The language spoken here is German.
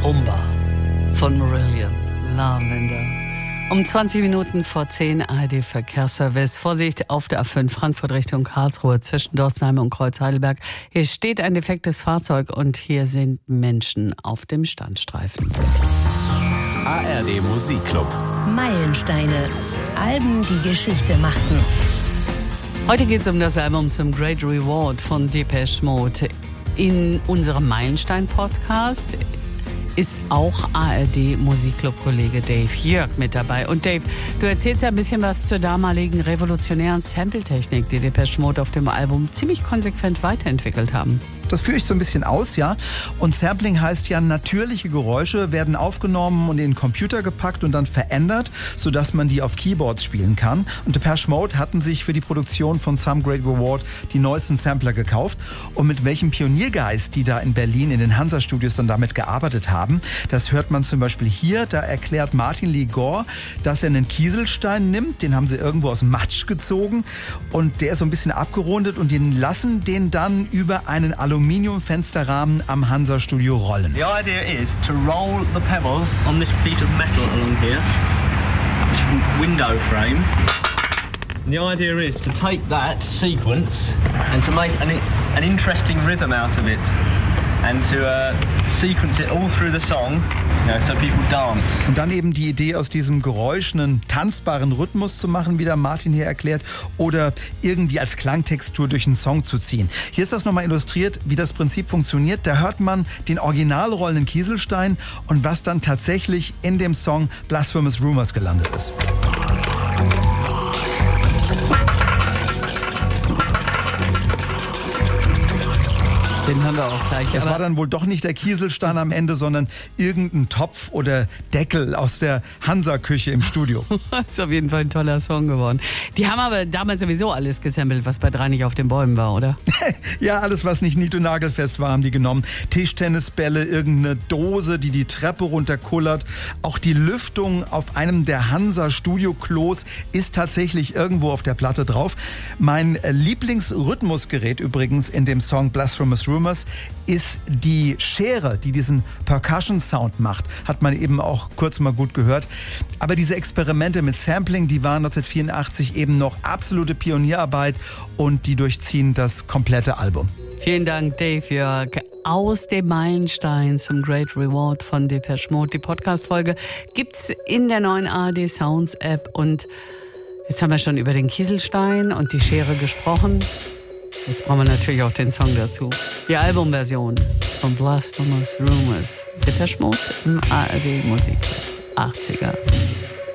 Rumba von Marillion Lavender. Um 20 Minuten vor 10 ARD Verkehrsservice. Vorsicht auf der A5 Frankfurt Richtung Karlsruhe zwischen Dorstenheim und Kreuz Heidelberg. Hier steht ein defektes Fahrzeug und hier sind Menschen auf dem Standstreifen. ARD Musikclub. Meilensteine. Alben, die Geschichte machten. Heute geht es um das Album Some Great Reward von Depeche Mode. In unserem Meilenstein-Podcast ist auch ARD-Musikclub-Kollege Dave Jörg mit dabei. Und Dave, du erzählst ja ein bisschen was zur damaligen revolutionären Sample-Technik, die Depeche Mode auf dem Album ziemlich konsequent weiterentwickelt haben. Das führe ich so ein bisschen aus, ja. Und Sampling heißt ja, natürliche Geräusche werden aufgenommen und in den Computer gepackt und dann verändert, sodass man die auf Keyboards spielen kann. Und Depeche Mode hatten sich für die Produktion von Some Great Reward die neuesten Sampler gekauft. Und mit welchem Pioniergeist die da in Berlin in den Hansa-Studios dann damit gearbeitet haben, das hört man zum Beispiel hier. Da erklärt Martin Lee Gore, dass er einen Kieselstein nimmt, den haben sie irgendwo aus Matsch gezogen und der ist so ein bisschen abgerundet und den lassen den dann über einen Aluminiumfensterrahmen am Hansa-Studio rollen. The idea is to roll the pebble on this piece of metal along here, which is a window frame. And the idea is to take that sequence and to make an interesting rhythm out of it and to sequence it all through the song, so people dance. Und dann eben die Idee, aus diesem Geräusch einen tanzbaren Rhythmus zu machen, wie der Martin hier erklärt, oder irgendwie als Klangtextur durch einen Song zu ziehen. Hier ist das nochmal illustriert, wie das Prinzip funktioniert. Da hört man den original rollenden Kieselstein und was dann tatsächlich in dem Song Blasphemous Rumors gelandet ist. Den hören wir auch gleich. Es war dann wohl doch nicht der Kieselstein am Ende, sondern irgendein Topf oder Deckel aus der Hansa-Küche im Studio. Ist auf jeden Fall ein toller Song geworden. Die haben aber damals sowieso alles gesampelt, was bei 3 nicht auf den Bäumen war, oder? Ja, alles, was nicht nied- und nagelfest war, haben die genommen. Tischtennisbälle, irgendeine Dose, die die Treppe runterkullert. Auch die Lüftung auf einem der Hansa-Studio-Klos ist tatsächlich irgendwo auf der Platte drauf. Mein Lieblingsrhythmusgerät übrigens in dem Song Blasphemous Rumors ist die Schere, die diesen Percussion-Sound macht. Hat man eben auch kurz mal gut gehört. Aber diese Experimente mit Sampling, die waren 1984 eben noch absolute Pionierarbeit und die durchziehen das komplette Album. Vielen Dank, Dave Jörg. Aus dem Meilenstein Some Great Reward von Depeche Mode. Die Podcast-Folge gibt's in der neuen ARD Sounds App. Und jetzt haben wir schon über den Kieselstein und die Schere gesprochen. Jetzt brauchen wir natürlich auch den Song dazu. Die Albumversion von Blasphemous Rumors. Depeche Mode im ARD Musikclub 80er.